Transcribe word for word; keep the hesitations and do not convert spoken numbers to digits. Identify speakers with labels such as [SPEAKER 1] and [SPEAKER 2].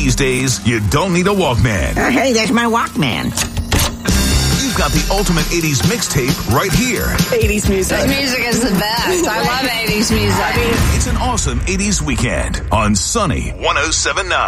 [SPEAKER 1] These days, you don't need a Walkman.
[SPEAKER 2] Uh, hey, there's my Walkman.
[SPEAKER 1] You've got the ultimate eighties mixtape right here.
[SPEAKER 3] eighties music.
[SPEAKER 4] The music is the best. I love eighties music.
[SPEAKER 1] It's an awesome eighties weekend on Sunny one oh seven point nine.